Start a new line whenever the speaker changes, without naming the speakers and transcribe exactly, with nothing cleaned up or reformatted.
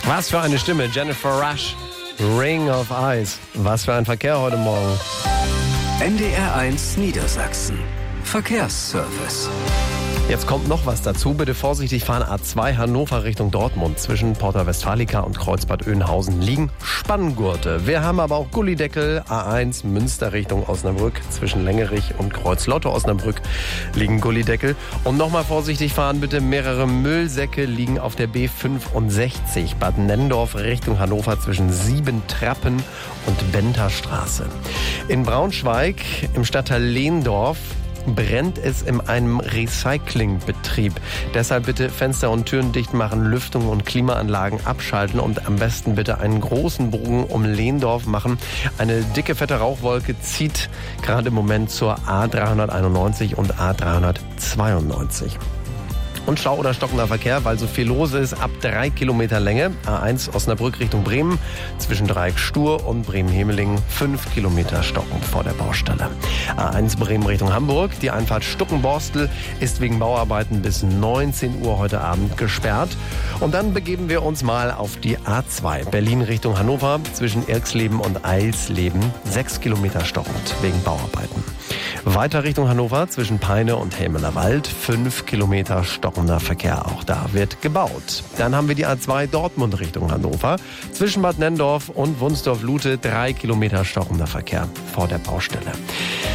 Was für eine Stimme, Jennifer Rush, Ring of Eyes. Was für ein Verkehr heute Morgen.
N D R eins Niedersachsen. Verkehrsservice.
Jetzt kommt noch was dazu. Bitte vorsichtig fahren. A zwei Hannover Richtung Dortmund. Zwischen Porta Westfalica und Kreuzbad Oeynhausen liegen Spanngurte. Wir haben aber auch Gullideckel. A eins Münster Richtung Osnabrück. Zwischen Längerich und Kreuzlotto Osnabrück liegen Gullideckel. Und nochmal vorsichtig fahren bitte. Mehrere Müllsäcke liegen auf der B fünfundsechzig. Bad Nenndorf Richtung Hannover zwischen Siebentrappen und Benterstraße. In Braunschweig im Stadtteil Lehndorf brennt es in einem Recyclingbetrieb. Deshalb bitte Fenster und Türen dicht machen, Lüftung und Klimaanlagen abschalten und am besten bitte einen großen Bogen um Lehndorf machen. Eine dicke, fette Rauchwolke zieht gerade im Moment zur A dreihunderteinundneunzig und A dreihundertzweiundneunzig. Und Stau oder stockender Verkehr, weil so viel los ist, ab drei Kilometer Länge. A eins Osnabrück Richtung Bremen, zwischen Dreieck Stur und Bremen-Hemeling, fünf Kilometer stocken vor der Baustelle. A eins Bremen Richtung Hamburg, die Einfahrt Stuckenborstel ist wegen Bauarbeiten bis neunzehn Uhr heute Abend gesperrt. Und dann begeben wir uns mal auf die A zwei, Berlin Richtung Hannover, zwischen Irxleben und Eilsleben, sechs Kilometer stockend wegen Bauarbeiten. Weiter Richtung Hannover, zwischen Peine und Helmeler Wald, fünf Kilometer stockender Verkehr. Auch da wird gebaut. Dann haben wir die A zwei Dortmund Richtung Hannover, zwischen Bad Nenndorf und Wunsdorf-Lute, drei Kilometer stockender Verkehr vor der Baustelle.